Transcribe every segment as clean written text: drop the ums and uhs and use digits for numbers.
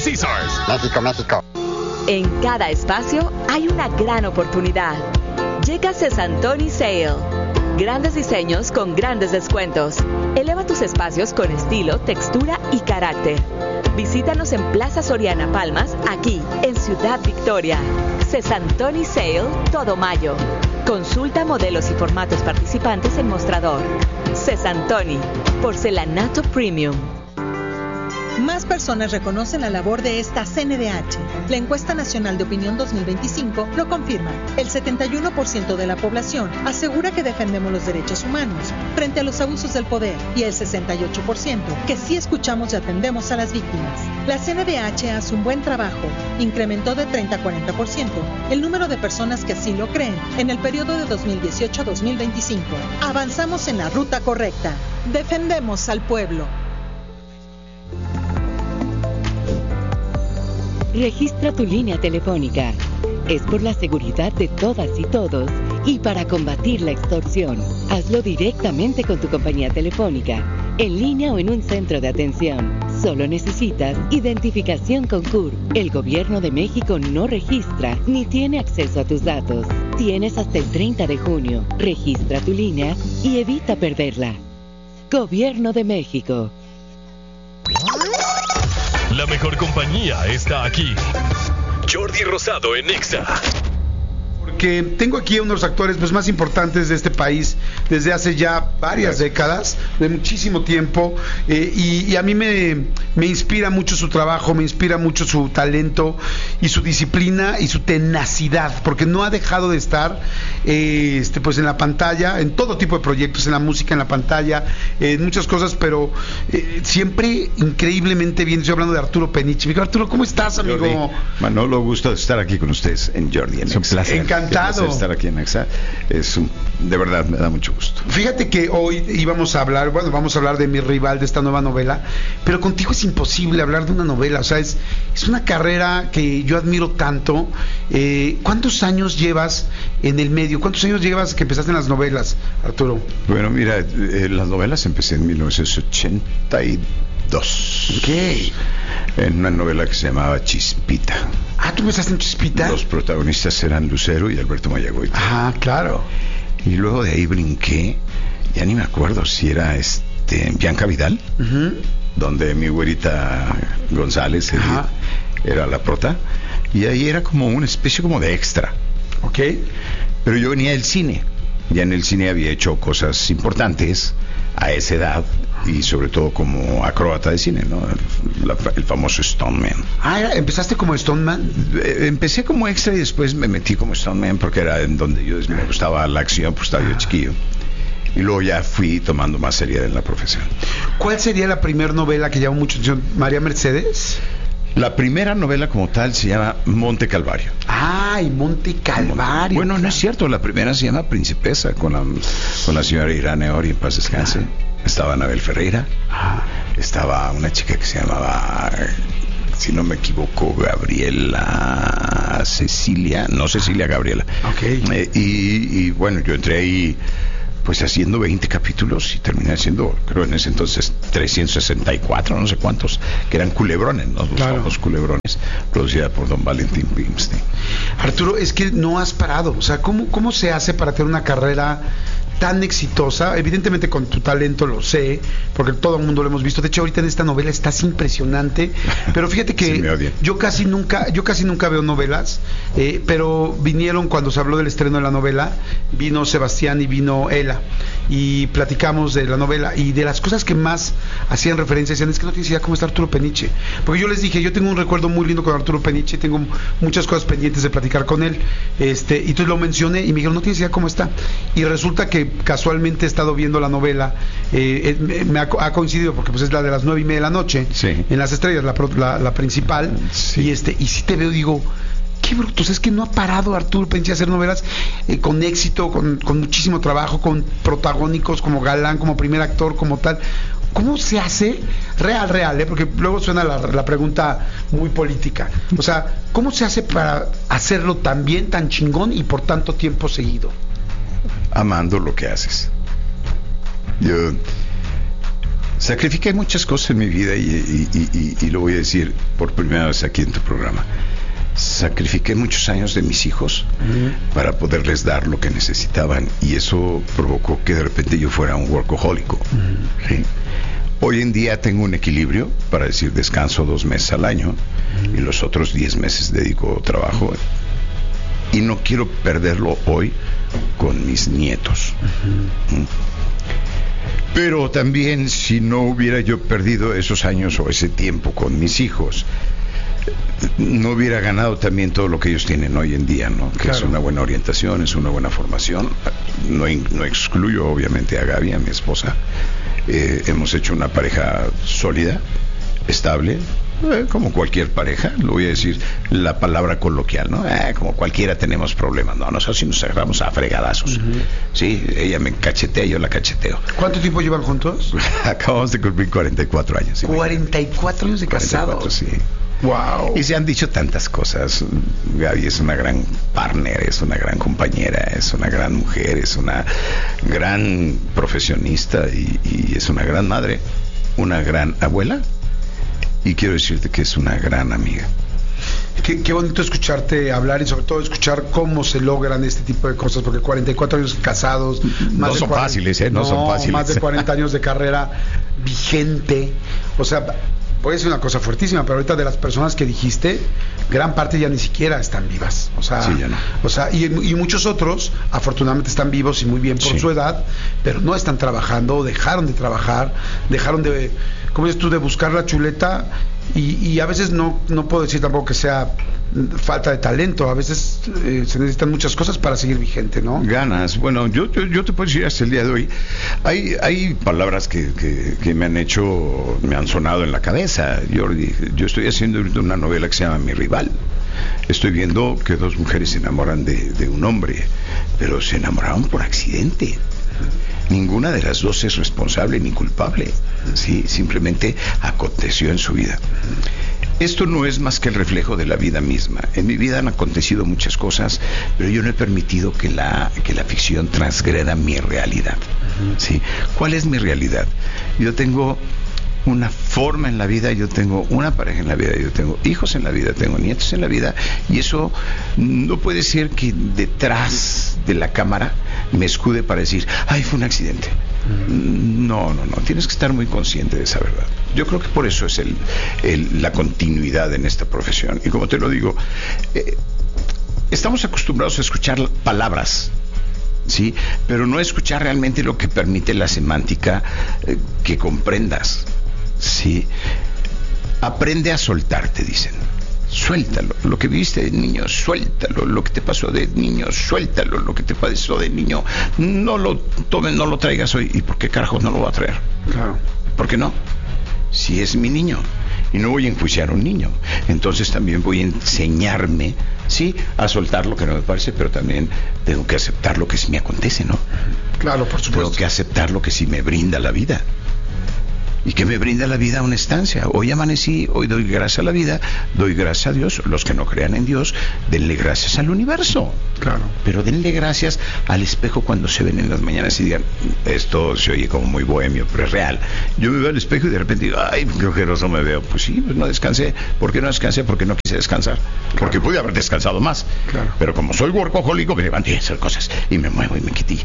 Caesars. México, México. En cada espacio hay una gran oportunidad. Llega Cesantoni Sale. Grandes diseños con grandes descuentos. Eleva tus espacios con estilo, textura y carácter. Visítanos en Plaza Soriana Palmas, aquí en Ciudad Victoria. Cesantoni Sale, todo mayo. Consulta modelos y formatos participantes en mostrador. Cesantoni, porcelanato premium. Más personas reconocen la labor de esta CNDH. La encuesta nacional de opinión 2025 lo confirma. El 71% de la población asegura que defendemos los derechos humanos frente a los abusos del poder y el 68% que sí escuchamos y atendemos a las víctimas. La CNDH hace un buen trabajo. Incrementó de 30 a 40% el número de personas que así lo creen en el periodo de 2018 a 2025. Avanzamos en la ruta correcta. Defendemos al pueblo. Registra tu línea telefónica. Es por la seguridad de todas y todos y para combatir la extorsión. Hazlo directamente con tu compañía telefónica, en línea o en un centro de atención. Solo necesitas identificación con CUR. El Gobierno de México no registra ni tiene acceso a tus datos. Tienes hasta el 30 de junio. Registra tu línea y evita perderla. Gobierno de México. La mejor compañía está aquí. Jordi Rosado en Exa. Porque tengo aquí a uno de los actores pues, más importantes de este país desde hace ya varias décadas, de muchísimo tiempo, y a mí me inspira mucho su trabajo, me inspira mucho su talento y su disciplina y su tenacidad, porque no ha dejado de estar pues en la pantalla, en todo tipo de proyectos, en la música, en la pantalla, en muchas cosas, pero siempre increíblemente bien. Estoy hablando de Arturo Peniche. Arturo, ¿cómo estás, amigo? Jordi, Manolo, gusto de estar aquí con ustedes en Jordi. Es un placer. Encantado. Estar aquí en Exa. De verdad, me da mucho gusto. Fíjate que hoy vamos a hablar de Mi Rival, de esta nueva novela, pero contigo es imposible hablar de una novela, o sea, es una carrera que yo admiro tanto. ¿Cuántos años llevas en el medio? ¿Cuántos años llevas que empezaste en las novelas, Arturo? Bueno, mira, las novelas empecé en 1982. Ok. En una novela que se llamaba Chispita. Ah, ¿tú empezaste en Chispita? Los protagonistas eran Lucero y Alberto Mayagüita. Ah, claro. Y luego de ahí brinqué, ya ni me acuerdo si era Bianca Vidal, donde mi güerita González era la prota, y ahí era como una especie como de extra. Ok. Pero yo venía del cine, ya en el cine había hecho cosas importantes a esa edad, y sobre todo como acróbata de cine, ¿no? El famoso Stoneman. Ah, ¿empezaste como Stoneman? Empecé como extra y después me metí como Stoneman porque era en donde me gustaba la acción, pues estaba yo chiquillo. Y luego ya fui tomando más seriedad en la profesión. ¿Cuál sería la primera novela que llamó mucho atención? ¿María Mercedes? La primera novela como tal se llama Monte Calvario. ¡Ay, Monte Calvario! Bueno, no es cierto, la primera se llama Principesa, con la señora Irane Ori, en paz descanse. Estaba Anabel Ferreira, estaba una chica que se llamaba, si no me equivoco, Gabriela Gabriela. Okay. Y bueno, yo entré ahí pues haciendo 20 capítulos y terminé haciendo, creo en ese entonces 364, no sé cuántos, que eran culebrones, ¿no? Los culebrones, producida por don Valentín Pimstein. Arturo, es que no has parado, o sea, ¿cómo se hace para tener una carrera tan exitosa? Evidentemente con tu talento lo sé, porque todo el mundo lo hemos visto. De hecho, ahorita en esta novela estás impresionante, pero fíjate que yo casi nunca veo novelas, pero vinieron cuando se habló del estreno de la novela, vino Sebastián y vino Ela, y platicamos de la novela, y de las cosas que más hacían referencia, decían, es que no tienes idea cómo está Arturo Peniche, porque yo les dije, yo tengo un recuerdo muy lindo con Arturo Peniche, tengo muchas cosas pendientes de platicar con él, y entonces lo mencioné, y me dijeron, no tienes idea cómo está, y resulta que casualmente he estado viendo la novela, ha coincidido porque pues es la de las 9:30 de la noche, sí, en Las Estrellas, la principal, sí. Y si te veo, digo, qué brutos, es que no ha parado Arturo Peniche a hacer novelas con éxito, con muchísimo trabajo, con protagónicos como galán, como primer actor, como tal. ¿Cómo se hace? Real, porque luego suena la pregunta muy política. O sea, ¿cómo se hace para hacerlo tan bien, tan chingón y por tanto tiempo seguido? Amando lo que haces. Yo Sacrifiqué muchas cosas en mi vida y lo voy a decir por primera vez aquí en tu programa. Sacrifiqué muchos años de mis hijos para poderles dar lo que necesitaban, y eso provocó que de repente yo fuera un workahólico. ¿Sí? Hoy en día tengo un equilibrio para decir descanso 2 meses al año y los otros 10 meses dedico trabajo, y no quiero perderlo hoy con mis nietos. Pero también, si no hubiera yo perdido esos años o ese tiempo con mis hijos, no hubiera ganado también todo lo que ellos tienen hoy en día, ¿no? Que claro, es una buena orientación, es una buena formación. No excluyo obviamente a Gaby, a mi esposa. Hemos hecho una pareja sólida, estable, como cualquier pareja. Lo voy a decir la palabra coloquial, ¿no? Como cualquiera tenemos problemas. No, nosotros sí nos agarramos a fregadazos. Sí, ella me cachetea, yo la cacheteo. ¿Cuánto tiempo llevan juntos? Acabamos de cumplir 44 años. 44 años de casados. Sí. Wow. Y se han dicho tantas cosas. Gaby es una gran partner, es una gran compañera, es una gran mujer, es una gran profesionista y es una gran madre, una gran abuela, y quiero decirte que es una gran amiga. Qué bonito escucharte hablar y sobre todo escuchar cómo se logran este tipo de cosas, porque 44 años casados, no son fáciles, no son fáciles. Más de 40 años de carrera vigente, o sea, puede ser una cosa fuertísima, pero ahorita de las personas que dijiste, gran parte ya ni siquiera están vivas. O sea, sí, ya no. O sea, y muchos otros, afortunadamente, están vivos y muy bien por su edad, pero no están trabajando, dejaron de trabajar, dejaron de, ¿cómo dices tú?, de buscar la chuleta, y a veces no puedo decir tampoco que sea falta de talento, a veces se necesitan muchas cosas para seguir vigente, ¿no? Ganas. Bueno, yo te puedo decir hasta el día de hoy, hay palabras que me han sonado en la cabeza, Jordi. Yo estoy haciendo una novela que se llama Mi Rival. Estoy viendo que 2 mujeres se enamoran de un hombre, pero se enamoraron por accidente. Ninguna de las 2 es responsable ni culpable. Sí, simplemente aconteció en su vida. Esto no es más que el reflejo de la vida misma. En mi vida han acontecido muchas cosas, pero yo no he permitido que la ficción transgreda mi realidad. ¿Sí? ¿Cuál es mi realidad? Yo tengo una forma en la vida, yo tengo una pareja en la vida, yo tengo hijos en la vida, tengo nietos en la vida, y eso no puede ser que detrás de la cámara me escude para decir, ay, fue un accidente. No, tienes que estar muy consciente de esa verdad. Yo creo que por eso es la continuidad en esta profesión. Y como te lo digo, estamos acostumbrados a escuchar palabras, ¿sí? Pero no escuchar realmente lo que permite la semántica que comprendas, ¿sí? Aprende a soltar, te dicen. Suéltalo, lo que viviste de niño, suéltalo, lo que te pasó de niño, suéltalo, lo que te pasó de niño, no lo tomes, no lo traigas hoy. ¿Y por qué carajos no lo va a traer? Claro. ¿Por qué no? Si es mi niño, y no voy a enjuiciar a un niño, entonces también voy a enseñarme, sí, a soltar lo que no me parece, pero también tengo que aceptar lo que sí me acontece, ¿no? Claro, por supuesto. Tengo que aceptar lo que sí me brinda la vida. ¿Y qué me brinda la vida? Una estancia. Hoy amanecí, hoy doy gracias a la vida, doy gracias a Dios. Los que no crean en Dios, denle gracias al universo. Claro. Pero denle gracias al espejo cuando se ven en las mañanas y digan, esto se oye como muy bohemio, pero es real. Yo me veo al espejo y de repente digo, ay, qué ojeroso me veo. Pues sí, pues no descansé. ¿Por qué no descansé? Porque no quise descansar. Claro. Porque pude haber descansado más. Claro. Pero como soy workahólico, me levanté a hacer cosas y me muevo y me quité.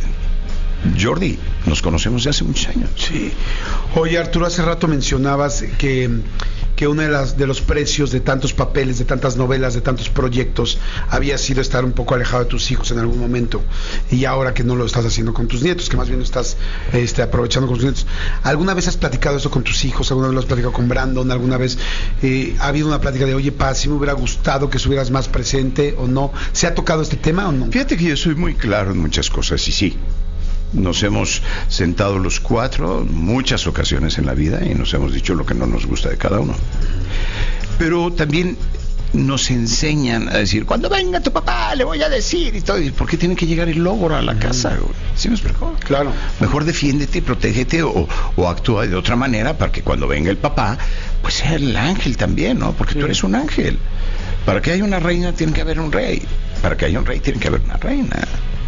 Jordi, nos conocemos de hace muchos años. Sí. Oye, Arturo, hace rato mencionabas que uno de los precios de tantos papeles, de tantas novelas, de tantos proyectos había sido estar un poco alejado de tus hijos en algún momento, y ahora que no lo estás haciendo con tus nietos, que más bien lo estás aprovechando con tus nietos. ¿Alguna vez has platicado eso con tus hijos? ¿Alguna vez lo has platicado con Brandon? ¿Alguna vez ha habido una plática de, oye, pa, si me hubiera gustado que estuvieras más presente o no? ¿Se ha tocado este tema o no? Fíjate que yo soy muy claro en muchas cosas, y sí. Nos hemos sentado los 4 muchas ocasiones en la vida y nos hemos dicho lo que no nos gusta de cada uno. Pero también nos enseñan a decir, cuando venga tu papá le voy a decir y todo. ¿Por qué tiene que llegar el logro a la casa, güey? ¿Sí me explicó? Claro. Mejor defiéndete, protégete o actúa de otra manera para que cuando venga el papá, pues sea el ángel también, ¿no? Porque tú eres un ángel. Para que haya una reina tiene que haber un rey. Para que haya un rey tiene que haber una reina.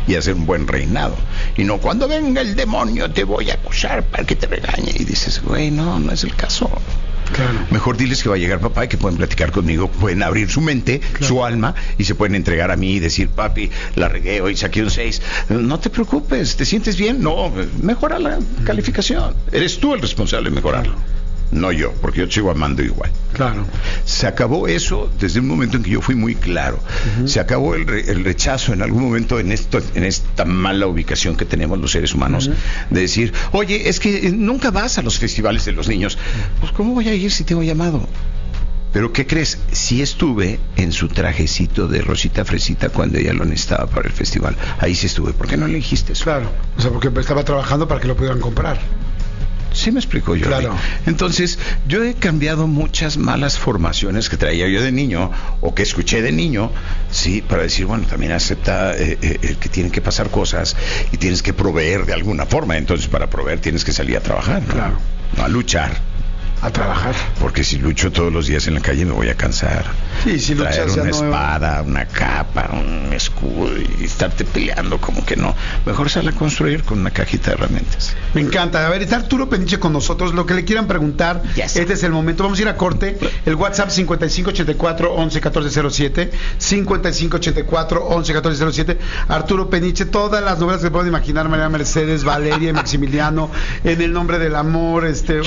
y hacer un buen reinado. Y no, cuando venga el demonio te voy a acusar para que te regañe. Y dices, güey, no es el caso. Claro. Mejor diles que va a llegar papá y que pueden platicar conmigo, pueden abrir su mente, su alma, y se pueden entregar a mí y decir, papi, la regué, hoy saqué un 6. No te preocupes, ¿te sientes bien? No, mejora la calificación. Eres tú el responsable de mejorarlo. No yo, porque yo te sigo amando igual. Claro. Se acabó eso desde un momento en que yo fui muy claro. Se acabó el rechazo en algún momento en esta mala ubicación que tenemos los seres humanos, de decir, oye, es que nunca vas a los festivales de los niños. Pues ¿cómo voy a ir si tengo llamado? Pero ¿qué crees? Sí estuve en su trajecito de Rosita Fresita cuando ella lo necesitaba para el festival. Ahí sí estuve. ¿Por qué no le dijiste eso? Claro. O sea, porque estaba trabajando para que lo pudieran comprar. Sí me explico yo. Claro. Entonces, yo he cambiado muchas malas formaciones que traía yo de niño o que escuché de niño, sí, para decir, bueno, también acepta el que tienen que pasar cosas y tienes que proveer de alguna forma. Entonces, para proveer tienes que salir a trabajar, ¿no? Claro. No a luchar. A trabajar. Porque si lucho todos los días en la calle me voy a cansar. Sí, si luchas traer una espada, una capa, un escudo y estarte peleando, como que no. Mejor sal a construir con una cajita de herramientas. Me encanta. A ver, está Arturo Peniche con nosotros. Lo que le quieran preguntar, este es el momento. Vamos a ir a corte. El WhatsApp 5584-111407. 5584-111407. Arturo Peniche, todas las novelas que pueden imaginar, María Mercedes, Valeria y Maximiliano, En el nombre del amor,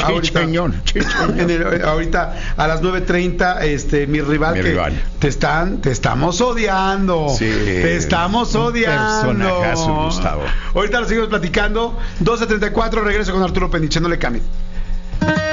ahorita a las 9:30, mi rival, te estamos odiando. Sí, te estamos odiando. Personajazo, Gustavo. Ahorita lo seguimos platicando. 12:34, regreso con Arturo Peniche, no le cambien.